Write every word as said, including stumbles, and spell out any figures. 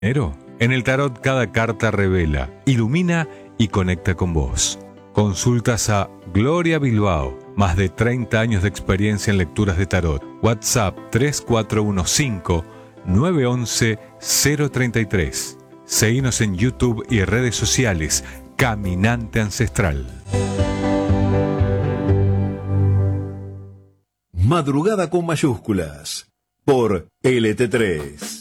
En el tarot cada carta revela, ilumina y conecta con vos. Consultas a Gloria Bilbao, más de treinta años de experiencia en lecturas de tarot. WhatsApp tres cuatro uno cinco, nueve uno uno, cero tres tres. Seguinos en YouTube y redes sociales. Caminante Ancestral. Madrugada con mayúsculas por L T tres.